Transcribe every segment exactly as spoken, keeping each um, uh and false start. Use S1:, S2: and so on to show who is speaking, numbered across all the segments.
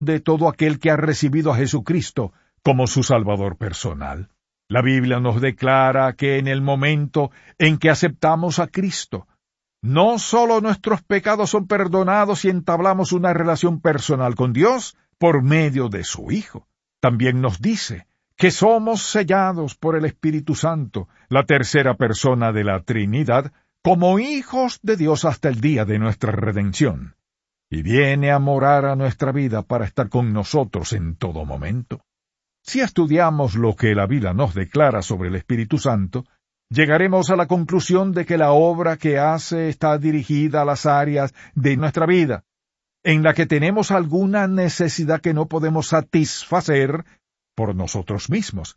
S1: de todo aquel que ha recibido a Jesucristo como su Salvador personal. La Biblia nos declara que en el momento en que aceptamos a Cristo, no solo nuestros pecados son perdonados y entablamos una relación personal con Dios por medio de su Hijo. También nos dice que somos sellados por el Espíritu Santo, la tercera persona de la Trinidad, como hijos de Dios hasta el día de nuestra redención. Y viene a morar a nuestra vida para estar con nosotros en todo momento. Si estudiamos lo que la Biblia nos declara sobre el Espíritu Santo, llegaremos a la conclusión de que la obra que hace está dirigida a las áreas de nuestra vida, en la que tenemos alguna necesidad que no podemos satisfacer por nosotros mismos.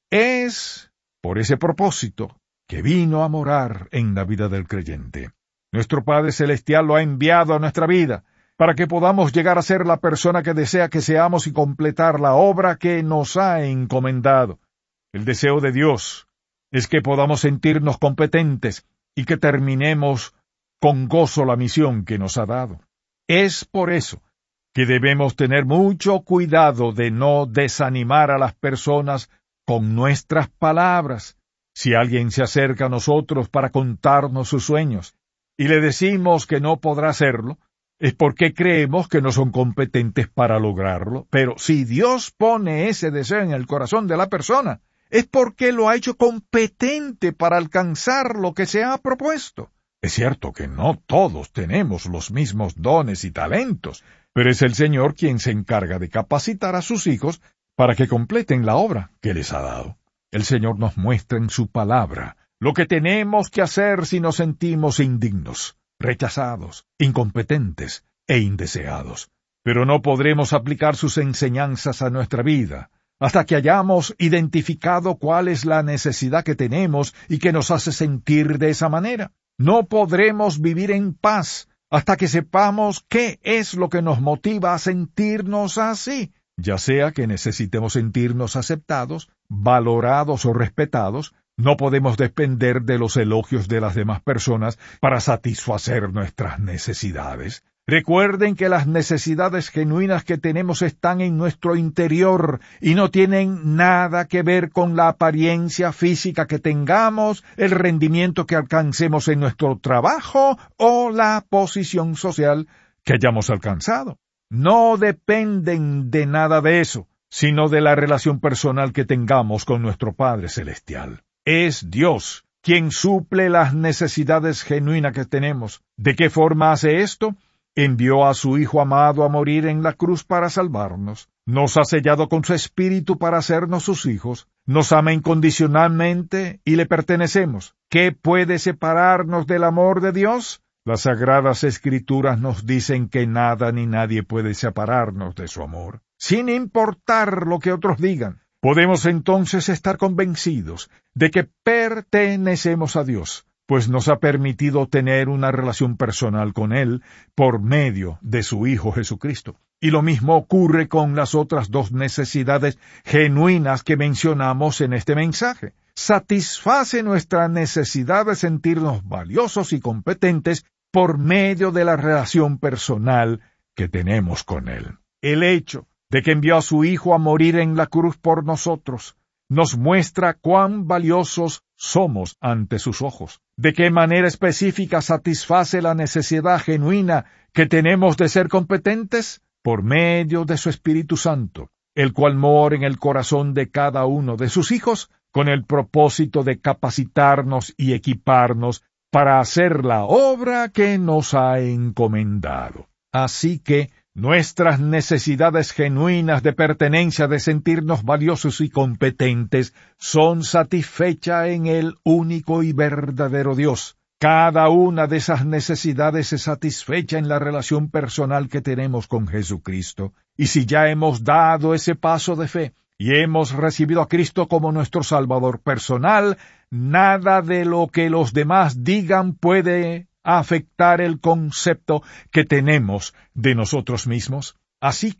S1: Es por ese propósito que vino a morar en la vida del creyente. Nuestro Padre Celestial lo ha enviado a nuestra vida, para que podamos llegar a ser la persona que desea que seamos y completar la obra que nos ha encomendado. El deseo de Dios es que podamos sentirnos competentes y que terminemos con gozo la misión que nos ha dado. Es por eso que debemos tener mucho cuidado de no desanimar a las personas con nuestras palabras. Si alguien se acerca a nosotros para contarnos sus sueños y le decimos que no podrá hacerlo, es porque creemos que no son competentes para lograrlo. Pero si Dios pone ese deseo en el corazón de la persona, es porque lo ha hecho competente para alcanzar lo que se ha propuesto. Es cierto que no todos tenemos los mismos dones y talentos, pero es el Señor quien se encarga de capacitar a sus hijos para que completen la obra que les ha dado. El Señor nos muestra en su palabra lo que tenemos que hacer si nos sentimos indignos, rechazados, incompetentes e indeseados. Pero no podremos aplicar sus enseñanzas a nuestra vida hasta que hayamos identificado cuál es la necesidad que tenemos y que nos hace sentir de esa manera. No podremos vivir en paz hasta que sepamos qué es lo que nos motiva a sentirnos así, ya sea que necesitemos sentirnos aceptados, valorados o respetados. No podemos depender de los elogios de las demás personas para satisfacer nuestras necesidades. Recuerden que las necesidades genuinas que tenemos están en nuestro interior y no tienen nada que ver con la apariencia física que tengamos, el rendimiento que alcancemos en nuestro trabajo o la posición social que hayamos alcanzado. No dependen de nada de eso, sino de la relación personal que tengamos con nuestro Padre Celestial. Es Dios quien suple las necesidades genuinas que tenemos. ¿De qué forma hace esto? Envió a su Hijo amado a morir en la cruz para salvarnos. Nos ha sellado con su Espíritu para hacernos sus hijos. Nos ama incondicionalmente y le pertenecemos. ¿Qué puede separarnos del amor de Dios? Las Sagradas Escrituras nos dicen que nada ni nadie puede separarnos de su amor, sin importar lo que otros digan. Podemos entonces estar convencidos de que pertenecemos a Dios, pues nos ha permitido tener una relación personal con Él por medio de su Hijo Jesucristo. Y lo mismo ocurre con las otras dos necesidades genuinas que mencionamos en este mensaje. Satisface nuestra necesidad de sentirnos valiosos y competentes por medio de la relación personal que tenemos con Él. El hecho de que envió a su Hijo a morir en la cruz por nosotros, nos muestra cuán valiosos somos ante sus ojos. De qué manera específica satisface la necesidad genuina que tenemos de ser competentes, por medio de su Espíritu Santo, el cual mora en el corazón de cada uno de sus hijos, con el propósito de capacitarnos y equiparnos para hacer la obra que nos ha encomendado. Así que, nuestras necesidades genuinas de pertenencia, de sentirnos valiosos y competentes, son satisfechas en el único y verdadero Dios. Cada una de esas necesidades es satisfecha en la relación personal que tenemos con Jesucristo. Y si ya hemos dado ese paso de fe y hemos recibido a Cristo como nuestro Salvador personal, nada de lo que los demás digan puede afectar el concepto que tenemos de nosotros mismos. Así que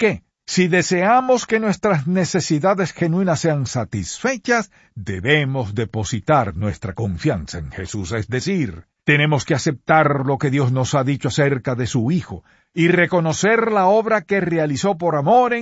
S1: Si deseamos que nuestras necesidades genuinas sean satisfechas, debemos depositar nuestra confianza en Jesús, es decir, tenemos que aceptar lo que Dios nos ha dicho acerca de su Hijo y reconocer la obra que realizó por amor en